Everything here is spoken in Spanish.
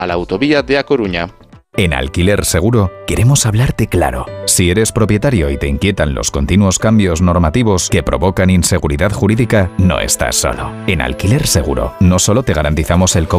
a la autovía de A Coruña. En Alquiler Seguro queremos hablarte claro. Si eres propietario y te inquietan los continuos cambios normativos que provocan inseguridad jurídica, no estás solo. En Alquiler Seguro no solo te garantizamos el cobro